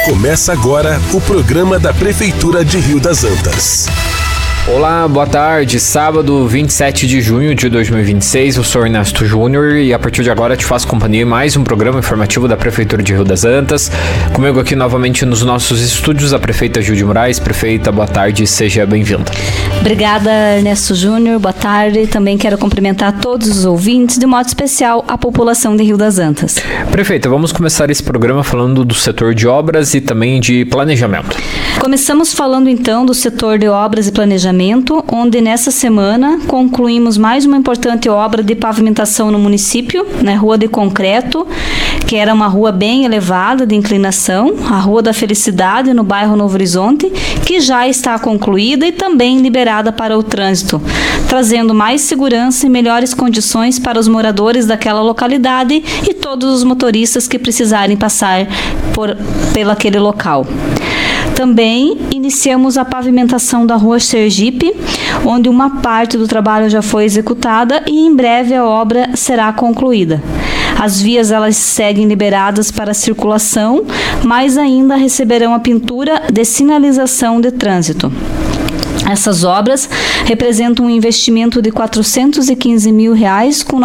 Começa agora o programa da Prefeitura de Rio das Antas. Olá, boa tarde. Sábado, 27 de junho de 2026, eu sou Ernesto Júnior e a partir de agora te faço companhia em mais um programa informativo da Prefeitura de Rio das Antas. Comigo aqui novamente nos nossos estúdios a prefeita Gilde Moraes. Prefeita, boa tarde, seja bem-vinda. Obrigada, Ernesto Júnior, boa tarde. Também quero cumprimentar todos os ouvintes, de modo especial a população de Rio das Antas. Prefeita, vamos começar esse programa falando do setor de obras e também de planejamento. Começamos falando então do setor de obras e planejamento, onde nessa semana concluímos mais uma importante obra de pavimentação no município, na Rua de Concreto, que era uma rua bem elevada de inclinação, a Rua da Felicidade, no bairro Novo Horizonte, que já está concluída e também liberada para o trânsito, trazendo mais segurança e melhores condições para os moradores daquela localidade e todos os motoristas que precisarem passar pelaquele local. Também iniciamos a pavimentação da Rua Sergipe, onde uma parte do trabalho já foi executada e em breve a obra será concluída. As vias elas seguem liberadas para circulação, mas ainda receberão a pintura de sinalização de trânsito. Essas obras representam um investimento de R$ 415.000 com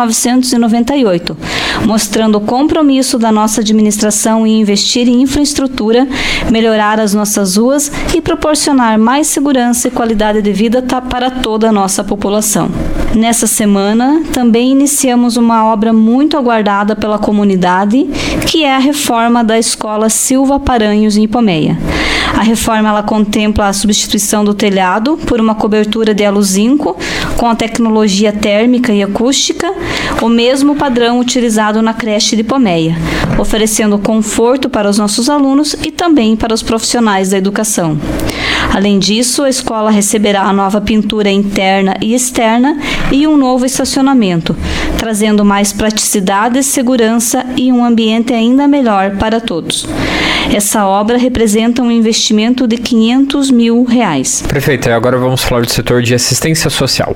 998, mostrando o compromisso da nossa administração em investir em infraestrutura, melhorar as nossas ruas e proporcionar mais segurança e qualidade de vida para toda a nossa população. Nessa semana, também iniciamos uma obra muito aguardada pela comunidade, que é a reforma da Escola Silva Paranhos em Ipomeia. A reforma ela contempla a substituição do telhado por uma cobertura de aluzinco com a tecnologia térmica e acústica, o mesmo padrão utilizado na creche de Ipomeia, oferecendo conforto para os nossos alunos e também para os profissionais da educação. Além disso, a escola receberá a nova pintura interna e externa e um novo estacionamento, trazendo mais praticidade, segurança e um ambiente ainda melhor para todos. Essa obra representa um investimento de R$ 500.000. Prefeita, agora vamos falar do setor de assistência social.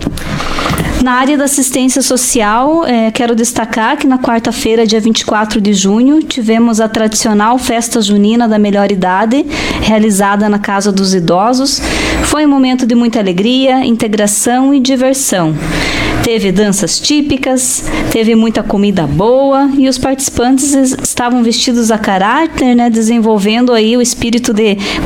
Na área da assistência social, quero destacar que na quarta-feira, dia 24 de junho, tivemos a tradicional Festa Junina da Melhor Idade, realizada na Casa dos Idosos. Foi um momento de muita alegria, integração e diversão. Teve danças típicas, teve muita comida boa e os participantes estavam vestidos a caráter, desenvolvendo aí o espírito de